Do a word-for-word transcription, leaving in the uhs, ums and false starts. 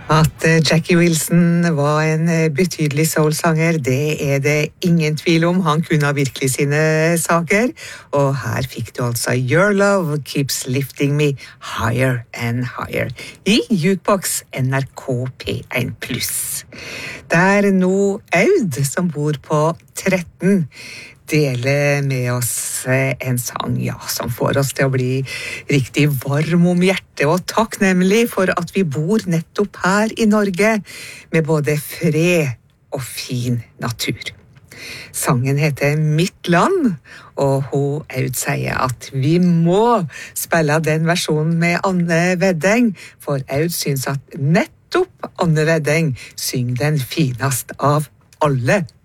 At Jackie Wilson var en betydelig soul-sanger, det er det ingen tvil om. Han kunne virkelig sine saker. Og her fikk du altså Your Love Keeps Lifting Me Higher and Higher i Jukebox N R K P one pluss. Det er nå Aud som bor på tretten. Dele med oss en sang, ja, som får oss til å bli riktig varm om hjertet og takknemlig for at vi bor nettopp her i Norge med både fred og fin natur. Sangen heter Mitt land, og hun Aud sier at vi må spille den versjonen med Anne Wedding, for Aud synes at nettopp Anne Wedding synger den finest av alle.